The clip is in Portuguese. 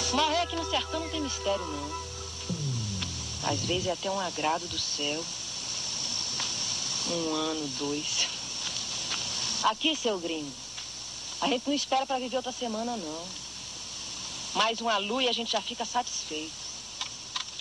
Maré aqui no sertão não tem mistério, não. Às vezes é até um agrado do céu. 1 ano, 2. Aqui, seu gringo, a gente não espera para viver outra semana, não. Mais uma lua e a gente já fica satisfeito.